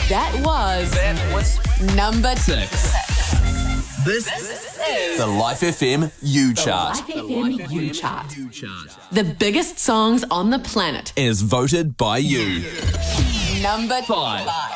That was number 6. This is the Life FM U Chart. Life FM U Chart. The biggest songs on the planet. Is voted by you. Number 5.